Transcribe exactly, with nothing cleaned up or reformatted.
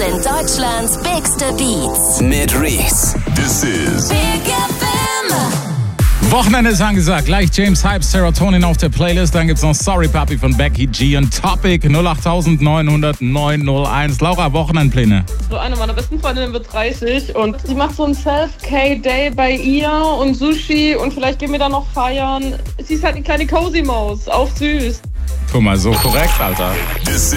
sind Deutschlands bigste Beats. Mit Reese. This is Big F M. Wochenende ist angesagt. Gleich James Hype, Serotonin auf der Playlist. Dann gibt's noch Sorry Papi von Becky G und Topic null acht neun null null neun null eins. Laura, Wochenendpläne. So eine meiner besten Freundinnen wird dreißig und sie macht so einen Self-Care-Day bei ihr und Sushi und vielleicht gehen wir da noch feiern. Sie ist halt eine kleine Cozy Maus, auch süß. Guck mal, so korrekt, Alter. this